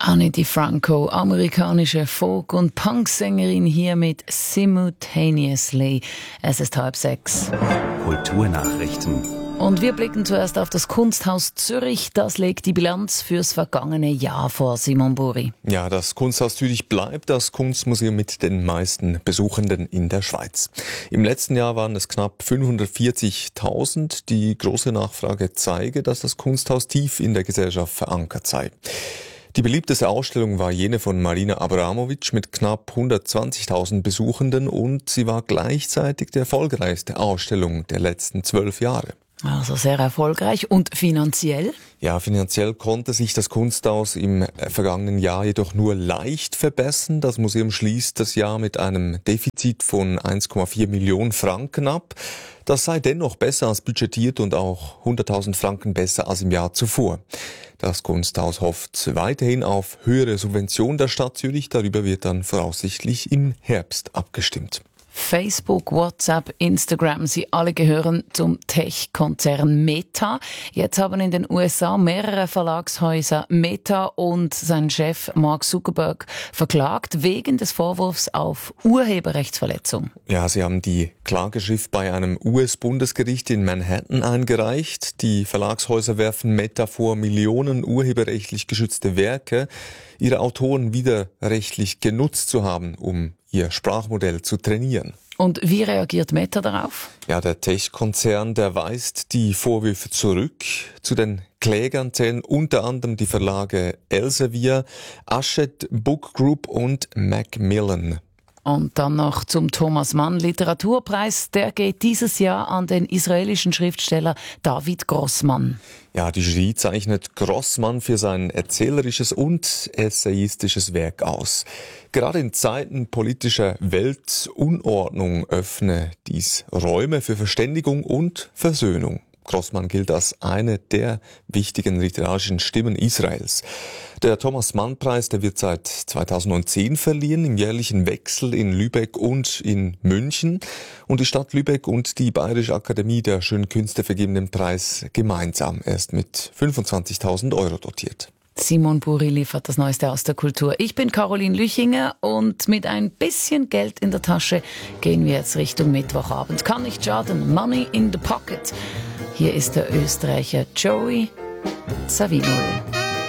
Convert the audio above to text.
Ani DiFranco, amerikanische Folk- und Punksängerin hier mit Simultaneously. Es ist 5:30. Kulturnachrichten. Und wir blicken zuerst auf das Kunsthaus Zürich. Das legt die Bilanz fürs vergangene Jahr vor, Simon Buri. Ja, das Kunsthaus Zürich bleibt das Kunstmuseum mit den meisten Besuchenden in der Schweiz. Im letzten Jahr waren es knapp 540.000. Die große Nachfrage zeige, dass das Kunsthaus tief in der Gesellschaft verankert sei. Die beliebteste Ausstellung war jene von Marina Abramovic mit knapp 120.000 Besuchenden und sie war gleichzeitig die erfolgreichste Ausstellung der letzten 12 Jahre. Also sehr erfolgreich. Und finanziell? Ja, finanziell konnte sich das Kunsthaus im vergangenen Jahr jedoch nur leicht verbessern. Das Museum schließt das Jahr mit einem Defizit von 1,4 Millionen Franken ab. Das sei dennoch besser als budgetiert und auch 100.000 Franken besser als im Jahr zuvor. Das Kunsthaus hofft weiterhin auf höhere Subventionen der Stadt Zürich. Darüber wird dann voraussichtlich im Herbst abgestimmt. Facebook, WhatsApp, Instagram, sie alle gehören zum Tech-Konzern Meta. Jetzt haben in den USA mehrere Verlagshäuser Meta und sein Chef Mark Zuckerberg verklagt wegen des Vorwurfs auf Urheberrechtsverletzung. Ja, sie haben die Klageschrift bei einem US-Bundesgericht in Manhattan eingereicht. Die Verlagshäuser werfen Meta vor, Millionen urheberrechtlich geschützte Werke ihrer Autoren widerrechtlich genutzt zu haben, um ihr Sprachmodell zu trainieren. Und wie reagiert Meta darauf? Ja, der Tech-Konzern, der weist die Vorwürfe zurück. Zu den Klägern zählen unter anderem die Verlage Elsevier, Hachette Book Group und Macmillan. Und dann noch zum Thomas Mann Literaturpreis. Der geht dieses Jahr an den israelischen Schriftsteller David Grossmann. Ja, die Jury zeichnet Grossmann für sein erzählerisches und essayistisches Werk aus. Gerade in Zeiten politischer Weltunordnung öffne dies Räume für Verständigung und Versöhnung. Grossmann gilt als eine der wichtigen literarischen Stimmen Israels. Der Thomas-Mann-Preis, der wird seit 2010 verliehen, im jährlichen Wechsel in Lübeck und in München. Und die Stadt Lübeck und die Bayerische Akademie der Schönen Künste vergeben den Preis gemeinsam. Er ist mit 25.000 € dotiert. Simon Buri liefert das Neueste aus der Kultur. Ich bin Caroline Lüchinger und mit ein bisschen Geld in der Tasche gehen wir jetzt Richtung Mittwochabend. Kann nicht schaden. Money in the pocket. Hier ist der Österreicher Joey Zawinul.